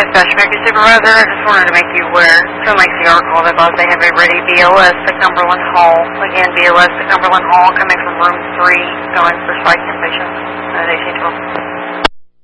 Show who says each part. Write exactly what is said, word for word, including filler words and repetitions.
Speaker 1: Dispatch American Supervisor, I just wanted to make you aware. Phil makes the article that thought they have a ready B L S to Cumberland Hall. Again, B L S to Cumberland Hall coming from room three, going for psych inpatient at eighteen twelve.